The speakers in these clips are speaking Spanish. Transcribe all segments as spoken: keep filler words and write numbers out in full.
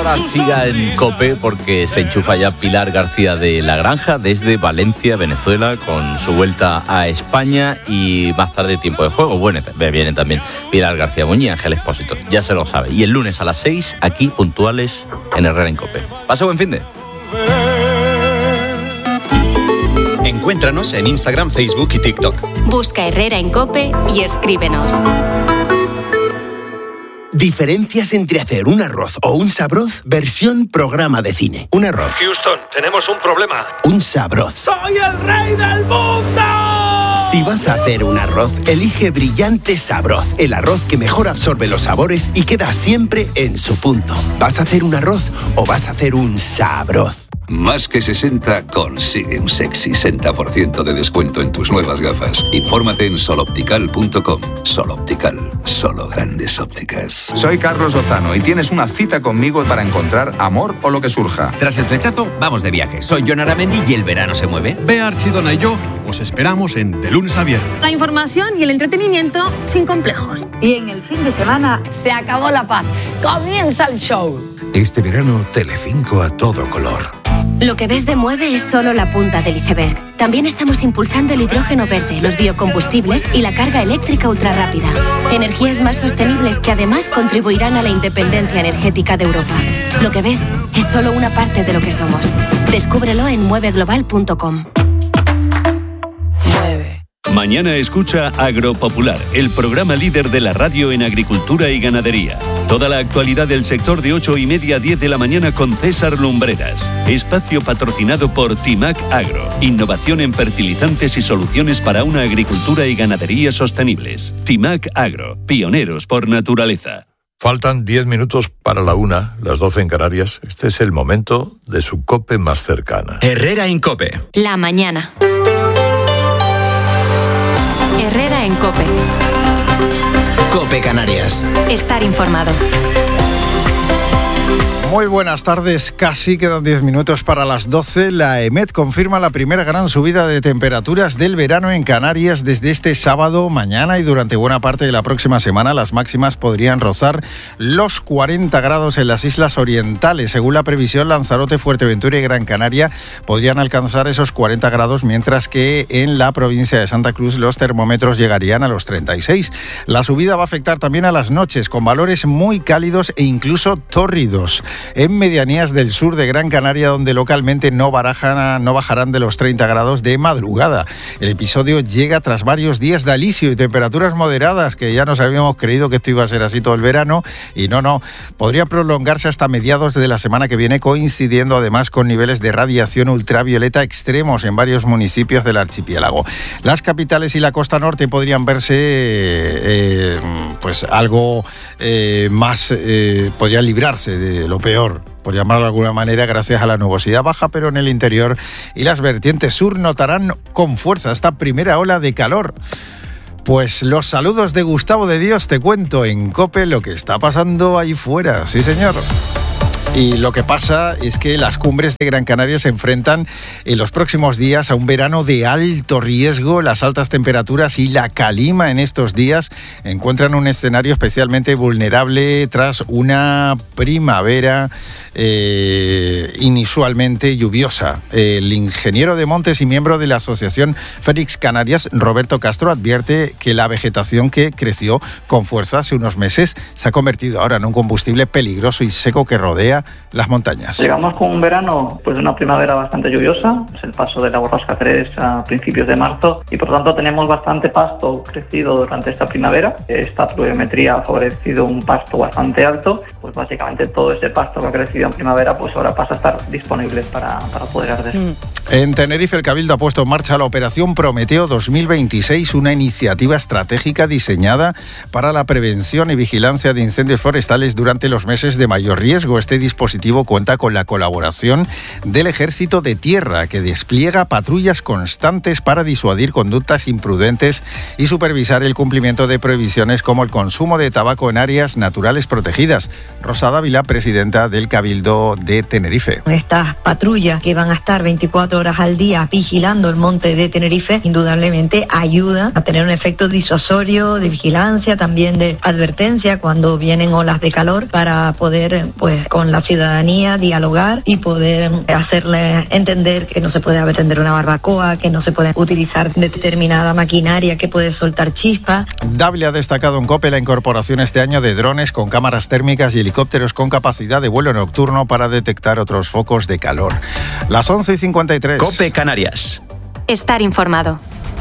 ahora siga en COPE porque se enchufa ya Pilar García de la Granja desde Valencia, Venezuela, con su vuelta a España y más tarde tiempo de juego. Bueno, viene también Pilar García Muñiz, Ángel Expósito, ya se lo sabe. Y el lunes a las seis, aquí puntuales en Herrera en COPE. Pase buen finde. Encuéntranos en Instagram, Facebook y TikTok. Busca Herrera en COPE y escríbenos. Diferencias entre hacer un arroz o un sabroz versión programa de cine. Un arroz. Houston, tenemos un problema. Un sabroz. ¡Soy el rey del mundo! Si vas a hacer un arroz, elige Brillante Sabroz. El arroz que mejor absorbe los sabores y queda siempre en su punto. ¿Vas a hacer un arroz o vas a hacer un sabroz? Más que sesenta consigue un sexy sesenta por ciento de descuento en tus nuevas gafas. Infórmate en sol optical punto com. Sol Optical, solo grandes ópticas. Soy Carlos Lozano y tienes una cita conmigo para encontrar amor o lo que surja. Tras el flechazo, vamos de viaje. Soy Jon Aramendi y el verano se mueve. Bea Archidona y yo os esperamos en De Lunes a Viernes. La información y el entretenimiento sin complejos. Y en el fin de semana se acabó la paz. Comienza el show. Este verano, Telecinco a todo color. Lo que ves de Mueve es solo la punta del iceberg. También estamos impulsando el hidrógeno verde, los biocombustibles y la carga eléctrica ultrarrápida. Energías más sostenibles que además contribuirán a la independencia energética de Europa. Lo que ves es solo una parte de lo que somos. Descúbrelo en mueve global punto com. Mañana escucha Agropopular, el programa líder de la radio en agricultura y ganadería. Toda la actualidad del sector de ocho y media a diez de la mañana con César Lumbreras. Espacio patrocinado por Timac Agro. Innovación en fertilizantes y soluciones para una agricultura y ganadería sostenibles. Timac Agro, pioneros por naturaleza. Faltan diez minutos para la una, las doce en Canarias. Este es el momento de su COPE más cercana. Herrera en COPE. La mañana. Herrera en COPE. COPE Canarias. Estar informado. Muy buenas tardes, casi quedan diez minutos para las doce. La EMET confirma la primera gran subida de temperaturas del verano en Canarias desde este sábado, mañana y durante buena parte de la próxima semana. Las máximas podrían rozar los cuarenta grados en las islas orientales. Según la previsión, Lanzarote, Fuerteventura y Gran Canaria podrían alcanzar esos cuarenta grados, mientras que en la provincia de Santa Cruz los termómetros llegarían a los treinta y seis. La subida va a afectar también a las noches, con valores muy cálidos e incluso tórridos en medianías del sur de Gran Canaria, donde localmente no, barajan, no bajarán de los treinta grados de madrugada. El episodio llega tras varios días de alisio y temperaturas moderadas, que ya nos habíamos creído que esto iba a ser así todo el verano, y no, no, podría prolongarse hasta mediados de la semana que viene, coincidiendo además con niveles de radiación ultravioleta extremos en varios municipios del archipiélago. Las capitales y la costa norte podrían verse eh, pues algo eh, más, eh, podrían librarse de lo peor, por llamarlo de alguna manera, gracias a la nubosidad baja, pero en el interior y las vertientes sur notarán con fuerza esta primera ola de calor. Pues los saludos de Gustavo de Dios, te cuento en COPE lo que está pasando ahí fuera, sí señor. Y lo que pasa es que las cumbres de Gran Canaria se enfrentan en los próximos días a un verano de alto riesgo. Las altas temperaturas y la calima en estos días encuentran un escenario especialmente vulnerable tras una primavera eh, inusualmente lluviosa. El ingeniero de montes y miembro de la asociación Félix Canarias, Roberto Castro, advierte que la vegetación que creció con fuerza hace unos meses se ha convertido ahora en un combustible peligroso y seco que rodea las montañas. Llegamos con un verano, pues de una primavera bastante lluviosa, es el paso de la borrasca tres a principios de marzo, y por tanto tenemos bastante pasto crecido durante esta primavera. Esta pluviometría ha favorecido un pasto bastante alto, pues básicamente todo ese pasto que ha crecido en primavera pues ahora pasa a estar disponible para, para poder arder. Mm. En Tenerife, el Cabildo ha puesto en marcha la Operación Prometeo dos mil veintiséis, una iniciativa estratégica diseñada para la prevención y vigilancia de incendios forestales durante los meses de mayor riesgo. Este dispositivo cuenta con la colaboración del Ejército de Tierra, que despliega patrullas constantes para disuadir conductas imprudentes y supervisar el cumplimiento de prohibiciones como el consumo de tabaco en áreas naturales protegidas. Rosa Dávila, presidenta del Cabildo de Tenerife. Estas patrullas que van a estar veinticuatro veinticuatro horas al día vigilando el monte de Tenerife, indudablemente ayuda a tener un efecto disuasorio, de vigilancia, también de advertencia cuando vienen olas de calor, para poder, pues, con la ciudadanía dialogar y poder hacerle entender que no se puede atender una barbacoa, que no se puede utilizar determinada maquinaria que puede soltar chispas. Dable ha destacado en COPE la incorporación este año de drones con cámaras térmicas y helicópteros con capacidad de vuelo nocturno para detectar otros focos de calor. Las once y cincuenta y tres. COPE Canarias. Estar informado.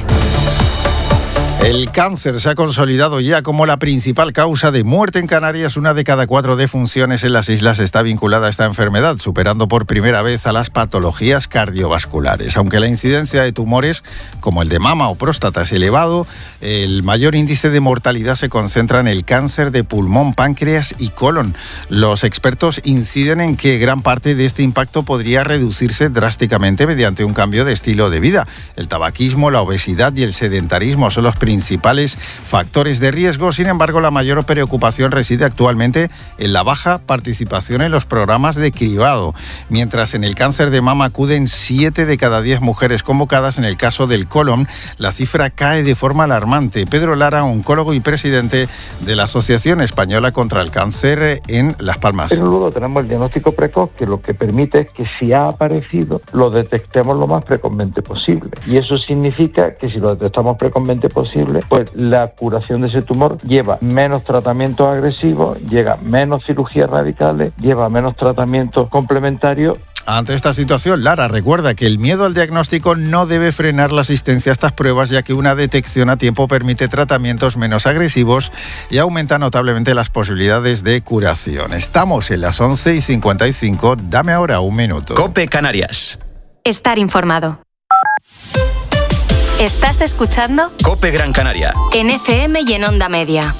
El cáncer se ha consolidado ya como la principal causa de muerte en Canarias. Una de cada cuatro defunciones en las islas está vinculada a esta enfermedad, superando por primera vez a las patologías cardiovasculares. Aunque la incidencia de tumores como el de mama o próstata es elevado, el mayor índice de mortalidad se concentra en el cáncer de pulmón, páncreas y colon. Los expertos inciden en que gran parte de este impacto podría reducirse drásticamente mediante un cambio de estilo de vida. El tabaquismo, la obesidad y el sedentarismo son los principales factores de riesgo. Sin embargo, la mayor preocupación reside actualmente en la baja participación en los programas de cribado. Mientras en el cáncer de mama acuden siete de cada diez mujeres convocadas, en el caso del colon la cifra cae de forma alarmante. Pedro Lara, oncólogo y presidente de la Asociación Española contra el Cáncer en Las Palmas. Pero luego tenemos el diagnóstico precoz, que lo que permite es que si ha aparecido lo detectemos lo más precozmente posible. Y eso significa que si lo detectamos precozmente posible, pues la curación de ese tumor lleva menos tratamientos agresivos, llega menos cirugías radicales, lleva menos tratamientos complementarios. Ante esta situación, Lara recuerda que el miedo al diagnóstico no debe frenar la asistencia a estas pruebas, ya que una detección a tiempo permite tratamientos menos agresivos y aumenta notablemente las posibilidades de curación. Estamos en las once y cincuenta y cinco. Dame ahora un minuto. COPE Canarias. Estar informado. ¿Estás escuchando? COPE Gran Canaria. En F M y en Onda Media.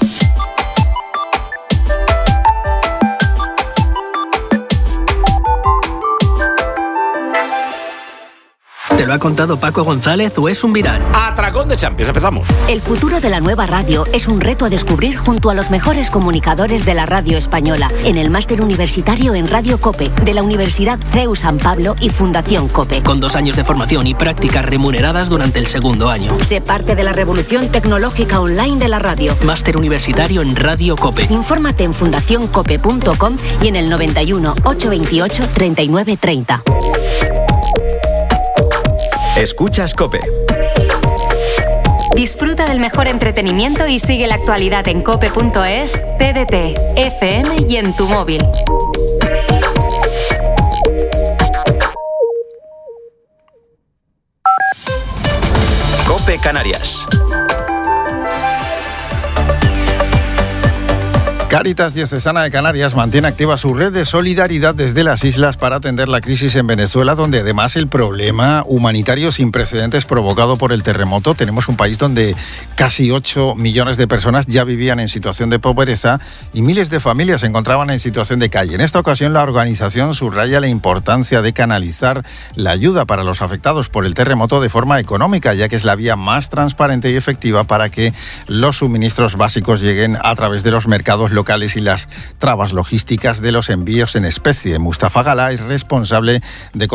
¿Te lo ha contado Paco González o es un viral? Atracón de Champions, empezamos. El futuro de la nueva radio es un reto a descubrir junto a los mejores comunicadores de la radio española en el máster universitario en Radio COPE de la Universidad C E U San Pablo y Fundación COPE. Con dos años de formación y prácticas remuneradas durante el segundo año. Sé parte de la revolución tecnológica online de la radio. Máster universitario en Radio COPE. Infórmate en fundación cope punto com y en el noventa y uno, ochocientos veintiocho, treinta y nueve treinta. Escuchas COPE. Disfruta del mejor entretenimiento y sigue la actualidad en cope punto es, T D T, F M y en tu móvil. COPE Canarias. Cáritas Diocesana de Canarias mantiene activa su red de solidaridad desde las islas para atender la crisis en Venezuela, donde además el problema humanitario sin precedentes provocado por el terremoto. Tenemos un país donde casi ocho millones de personas ya vivían en situación de pobreza y miles de familias se encontraban en situación de calle. En esta ocasión, la organización subraya la importancia de canalizar la ayuda para los afectados por el terremoto de forma económica, ya que es la vía más transparente y efectiva para que los suministros básicos lleguen a través de los mercados locales y las trabas logísticas de los envíos en especie. Mustafa Gala es responsable de